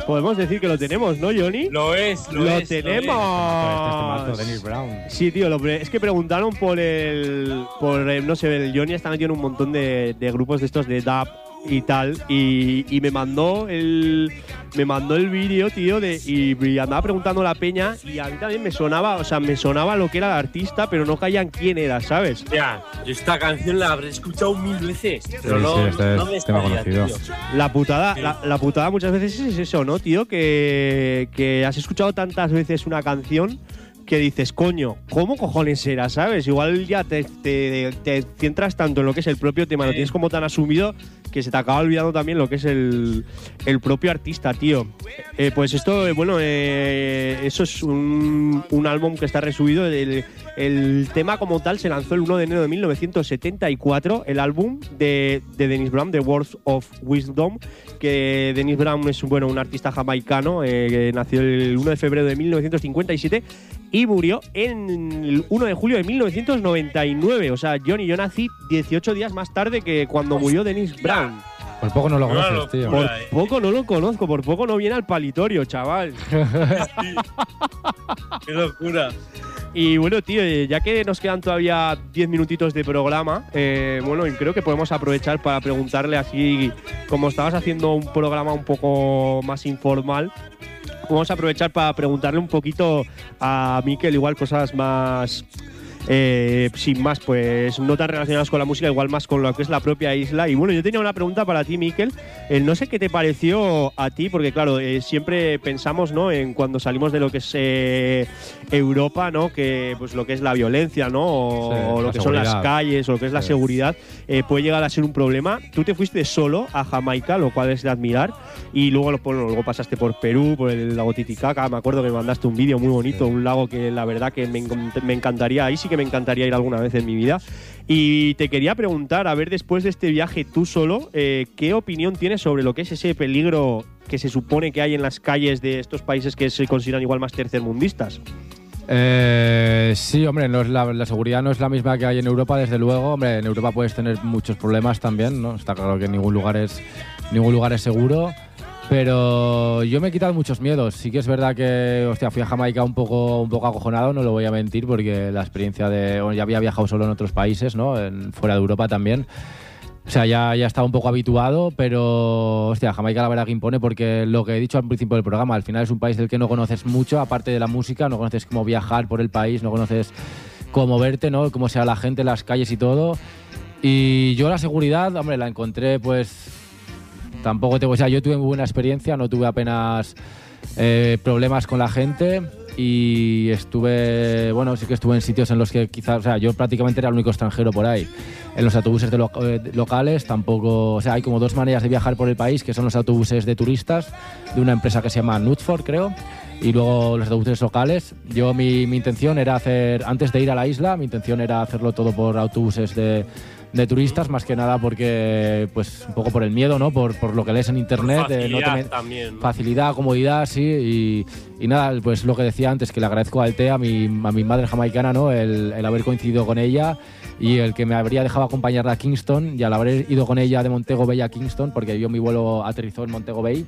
podemos decir que lo tenemos, ¿no, Johnny? Lo tenemos. Este temazo, Dennis Brown. Sí, tío, es que preguntaron por no sé, el Johnny está metido en un montón de grupos de estos de dub y tal, y me mandó el vídeo, tío, y andaba preguntando a la peña, y a mí también me sonaba lo que era el artista, pero no caían quién era, ¿sabes? Ya, yo esta canción la habré escuchado 1000 veces, pero no me tema salía, conocido. tío. La putada muchas veces es eso, ¿no, tío? Que has escuchado tantas veces una canción que dices, coño, ¿cómo cojones era, sabes? Igual ya te centras tanto en lo que es el propio tema, lo tienes como tan asumido que se te acaba olvidando también lo que es el propio artista, tío. Pues esto, eso es un álbum que está resubido. El tema como tal se lanzó el 1 de enero de 1974, el álbum de Dennis Brown, The Words of Wisdom, que Dennis Brown es un artista jamaicano que nació el 1 de febrero de 1957 y murió en el 1 de julio de 1999. O sea, Johnny, yo nací 18 días más tarde que cuando murió Dennis Brown. Por poco no lo conoces, tío. Por poco no lo conozco, por poco no viene al palitorio, chaval. ¡Qué locura! Y bueno, tío, ya que nos quedan todavía 10 minutitos de programa, y creo que podemos aprovechar para preguntarle así, como estabas haciendo un programa un poco más informal, vamos a aprovechar para preguntarle un poquito a Mikel igual cosas más… sin más, pues no tan relacionadas con la música, igual más con lo que es la propia isla. Y bueno, yo tenía una pregunta para ti, Mikel. No sé qué te pareció a ti, porque claro, siempre pensamos, ¿no?, en cuando salimos de lo que es Europa, ¿no?, que pues lo que es la violencia, ¿no?, o lo que son las calles, o lo que es la seguridad, puede llegar a ser un problema. Tú te fuiste solo a Jamaica, lo cual es de admirar, y luego pasaste por Perú, por el lago Titicaca. Me acuerdo que me mandaste un vídeo muy bonito, un lago que la verdad que me encantaría, ahí sí que me encantaría ir alguna vez en mi vida. Y te quería preguntar, a ver, después de este viaje tú solo, ¿qué opinión tienes sobre lo que es ese peligro que se supone que hay en las calles de estos países que se consideran igual más tercermundistas? Sí, hombre, la seguridad no es la misma que hay en Europa, desde luego. Hombre, en Europa puedes tener muchos problemas también, ¿no? Está claro que ningún lugar es seguro. Pero yo me he quitado muchos miedos. Sí que es verdad que, fui a Jamaica un poco acojonado, no lo voy a mentir, porque la experiencia ya había viajado solo en otros países, ¿no? Fuera de Europa también. O sea, ya estaba un poco habituado, pero, Jamaica la verdad que impone, porque lo que he dicho al principio del programa, al final es un país del que no conoces mucho, aparte de la música, no conoces cómo viajar por el país, no conoces cómo moverte, ¿no? Cómo sea la gente, las calles y todo. Y yo la seguridad, hombre, la encontré, pues… Tampoco yo tuve muy buena experiencia, no tuve apenas problemas con la gente y sí que estuve en sitios en los que quizás, yo prácticamente era el único extranjero por ahí. En los autobuses locales tampoco, hay como dos maneras de viajar por el país, que son los autobuses de turistas de una empresa que se llama Nutford, creo, y luego los autobuses locales. Yo mi intención era antes de ir a la isla, mi intención era hacerlo todo por autobuses de turistas, más que nada porque, pues, un poco por el miedo, ¿no? Por lo que lees en internet. También. Facilidad, comodidad, sí. Y nada, pues lo que decía antes, que le agradezco a Altea, a mi madre jamaicana, ¿no? El haber coincidido con ella y el que me habría dejado acompañarla a Kingston, y al haber ido con ella de Montego Bay a Kingston, porque mi vuelo aterrizó en Montego Bay.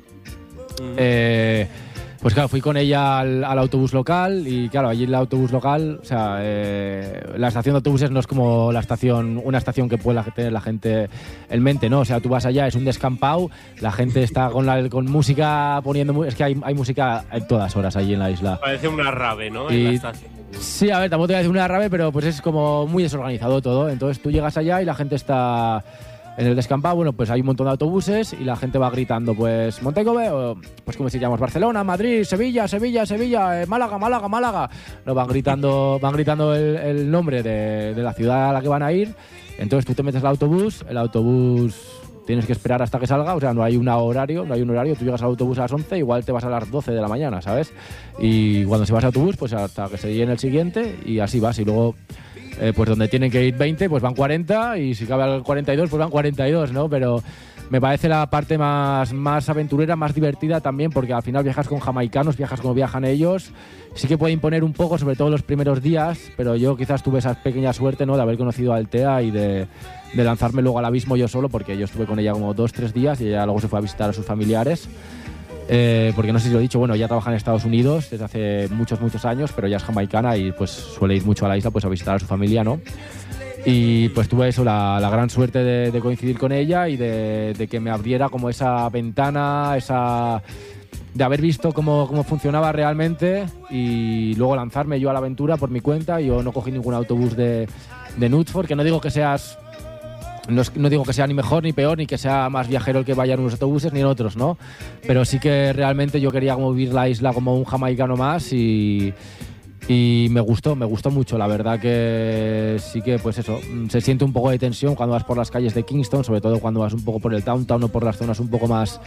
Pues claro, fui con ella al autobús local y claro, allí el autobús local, la estación de autobuses no es como una estación que pueda tener la gente en mente, ¿no? O sea, tú vas allá, es un descampado, la gente está con música poniendo… Es que hay música en todas horas allí en la isla. Parece una rave, ¿no? En la estación. Sí, a ver, tampoco te voy a decir una rave, pero pues es como muy desorganizado todo. Entonces tú llegas allá y la gente está… En el descampado, pues hay un montón de autobuses y la gente va gritando, pues, Montego Bay, o pues como si llamamos Barcelona, Madrid, Sevilla, Málaga. No, van gritando el nombre de la ciudad a la que van a ir. Entonces tú te metes al autobús, el autobús tienes que esperar hasta que salga, o sea, no hay un horario, tú llegas al autobús a las 11, igual te vas a las 12 de la mañana, ¿sabes? Y cuando se va al autobús, pues hasta que se llene el siguiente y así vas, y luego… pues donde tienen que ir 20, pues van 40, y si cabe al 42, pues van 42, ¿no? Pero me parece la parte más aventurera, más divertida también, porque al final viajas con jamaicanos, viajas como viajan ellos. Sí que puede imponer un poco, sobre todo los primeros días, pero yo quizás tuve esa pequeña suerte, ¿no?, de haber conocido a Altea y de lanzarme luego al abismo yo solo, porque yo estuve con ella como 2-3 días y ella luego se fue a visitar a sus familiares. porque no sé si lo he dicho, bueno, ella trabaja en Estados Unidos desde hace muchos años, pero ella es jamaicana y pues suele ir mucho a la isla pues a visitar a su familia, ¿no? Y pues tuve eso, la gran suerte de coincidir con ella y de que me abriera como esa ventana, de haber visto cómo funcionaba realmente y luego lanzarme yo a la aventura por mi cuenta. Yo no cogí ningún autobús de Nutford, que no digo que sea ni mejor ni peor, ni que sea más viajero el que vaya en unos autobuses ni en otros, ¿no? Pero sí que realmente yo quería como vivir la isla como un jamaicano más y me gustó mucho. La verdad que sí que, pues eso, se siente un poco de tensión cuando vas por las calles de Kingston, sobre todo cuando vas un poco por el downtown o por las zonas un poco más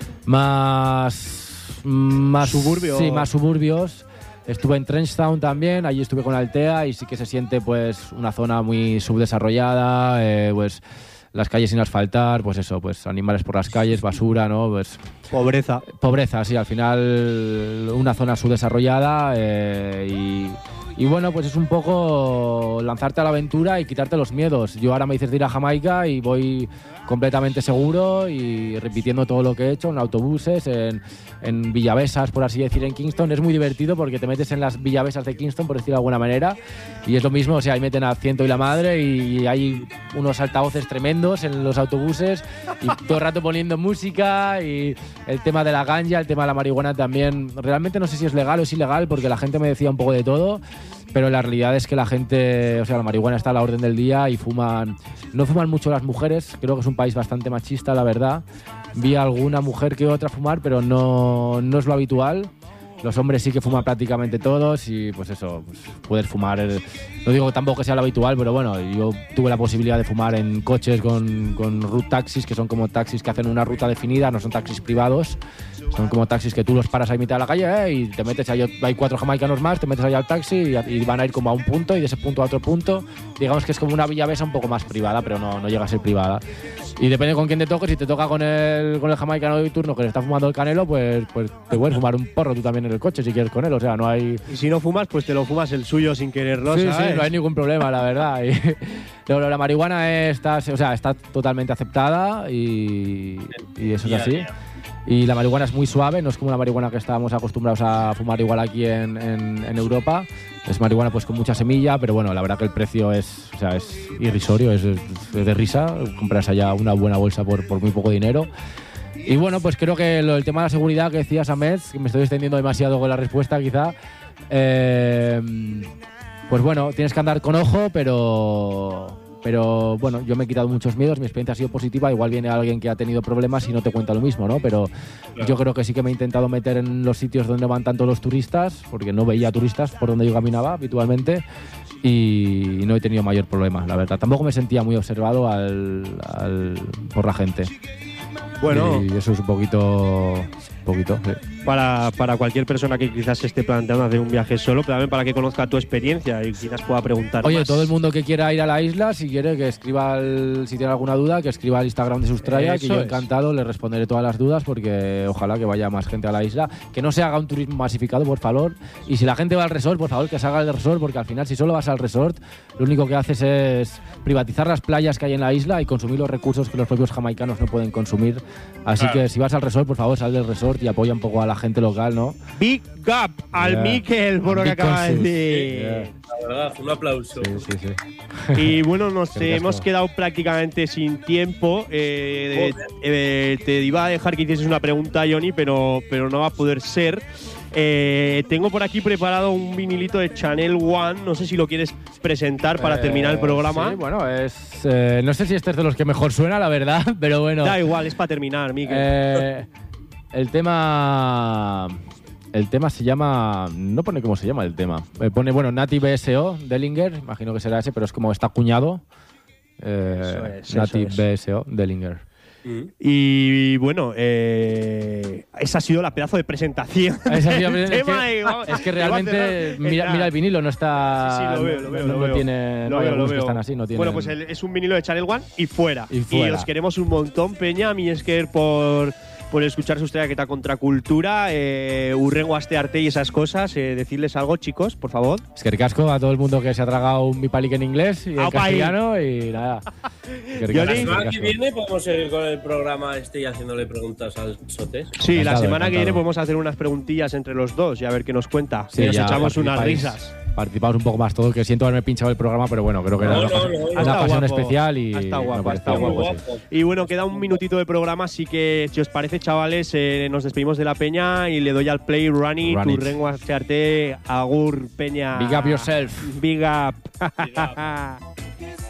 suburbios. Sí, más suburbios. Estuve en Trenchtown también, allí estuve con Altea y sí que se siente pues una zona muy subdesarrollada, pues las calles sin asfaltar, pues eso, pues animales por las calles, basura, ¿no? Pues pobreza, sí, al final una zona subdesarrollada y bueno, pues es un poco lanzarte a la aventura y quitarte los miedos. Yo ahora me dices de ir a Jamaica y voy completamente seguro y repitiendo todo lo que he hecho en autobuses, en villavesas, por así decir, en Kingston. Es muy divertido porque te metes en las villavesas de Kingston, por decirlo de alguna manera, y es lo mismo, o sea, ahí meten a ciento y la madre y hay unos altavoces tremendos en los autobuses y todo el rato poniendo música y el tema de la ganja, el tema de la marihuana también. Realmente no sé si es legal o es ilegal porque la gente me decía un poco de todo, pero la realidad es que la gente, o sea, la marihuana está a la orden del día y no fuman mucho las mujeres. Creo que es un país bastante machista, la verdad. Vi a alguna mujer que otra fumar, pero no es lo habitual. Los hombres sí que fuman prácticamente todos y pues eso, pues poder fumar, no digo tampoco que sea lo habitual, pero bueno, yo tuve la posibilidad de fumar en coches con route taxis, que son como taxis que hacen una ruta definida, no son taxis privados, son como taxis que tú los paras ahí a mitad de la calle y te metes ahí, hay 4 jamaicanos más, te metes ahí al taxi y van a ir como a un punto y de ese punto a otro punto, digamos que es como una villavesa un poco más privada, pero no llega a ser privada. Y depende con quién te toques, si te toca con el jamaicano de turno que le está fumando el canelo, pues te puedes fumar un porro tú también en el coche si quieres con él, o sea, no hay... Y si no fumas, pues te lo fumas el suyo sin quererlo, sí, ¿sabes? Sí, no hay ningún problema, la verdad. La marihuana está totalmente aceptada y eso es así. Y la marihuana es muy suave, no es como la marihuana que estábamos acostumbrados a fumar igual aquí en Europa. Es marihuana pues con mucha semilla, pero bueno, la verdad que el precio es irrisorio, es de risa. Compras allá una buena bolsa por muy poco dinero. Y bueno, pues creo que el tema de la seguridad que decías, Ahmed, que me estoy extendiendo demasiado con la respuesta quizá, pues bueno, tienes que andar con ojo, pero bueno, yo me he quitado muchos miedos, mi experiencia ha sido positiva, igual viene alguien que ha tenido problemas y no te cuenta lo mismo, ¿no? Pero claro, yo creo que sí que me he intentado meter en los sitios donde van tanto los turistas, porque no veía turistas por donde yo caminaba habitualmente y no he tenido mayor problema, la verdad. Tampoco me sentía muy observado por la gente. Bueno, y eso es un poquito sí. Para cualquier persona que quizás se esté planteando hacer un viaje solo, pero también para que conozca tu experiencia y quizás pueda preguntar Oye, más. Todo el mundo que quiera ir a la isla, si quiere que escriba, si tiene alguna duda, que escriba al Instagram de Sustraya, que yo encantado le responderé todas las dudas porque ojalá que vaya más gente a la isla, que no se haga un turismo masificado, por favor, y si la gente va al resort, por favor, que se haga el resort, porque al final si solo vas al resort, lo único que haces es privatizar las playas que hay en la isla y consumir los recursos que los propios jamaicanos no pueden consumir, así que si vas al resort, por favor, sal del resort y apoya un poco a la gente local, ¿no? Big up al Mikel por lo que acaba de decir. La verdad, un aplauso. Sí. Y bueno, nos hemos quedado prácticamente sin tiempo. Te iba a dejar que hicieses una pregunta, Johnny, pero no va a poder ser. Tengo por aquí preparado un vinilito de Channel One. No sé si lo quieres presentar para terminar el programa. Sí, bueno, no sé si este es de los que mejor suena, la verdad, pero bueno. Da igual, es para terminar, Mikel. El tema se llama... No pone cómo se llama el tema. Pone, bueno, Nati BSO, Dellinger. Imagino que será ese, pero es como está acuñado. Nati BSO, Dellinger. Y bueno, esa ha sido la pedazo de presentación. Es que realmente mira el vinilo, no está. Sí, lo veo. No tiene. No hay algunos que están así, no tiene. Bueno, pues es un vinilo de Channel One y fuera. Y os queremos un montón, Peña. A mí es que por por escuchar su historia que está contracultura, hurrengo astearte y esas cosas. Decirles algo, chicos, por favor. Es que ricasco a todo el mundo que se ha tragado un mipalic en inglés y en castellano y nada. La semana que viene podemos seguir con el programa y haciéndole preguntas al Sotes. Sí, encantado, la semana que viene podemos hacer unas preguntillas entre los dos y a ver qué nos cuenta. Sí, y nos echamos unas risas. Participamos un poco más todos, que siento haberme pinchado el programa, pero bueno, creo que era una ocasión especial y está guapo, está guapo. Y bueno, queda un minutito de programa, así que si os parece, chavales, nos despedimos de la peña y le doy al play. Run it, hurrengo astearte, agur peña. Big up yourself. Big up. Big up.